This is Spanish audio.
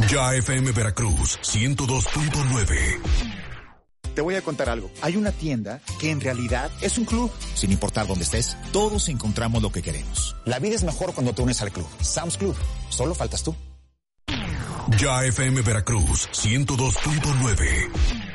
Ya FM Veracruz 102.9. Te voy a contar algo. Hay una tienda que en realidad es un club. Sin importar dónde estés, todos encontramos lo que queremos. La vida es mejor cuando te unes al club. Sam's Club. Solo faltas tú. Ya FM Veracruz 102.9.